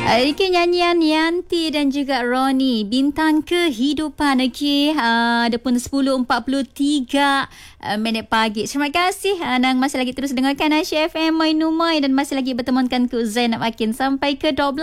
Okey, nyanyian Yanti dan juga Roni, Bintang Kehidupan. Okey, ada pun 10.43 minit pagi. Terima kasih Anang masih lagi terus dengarkan Asyik FM Mai Numai dan masih lagi bertemankan ku Zainab Akin sampai ke 12.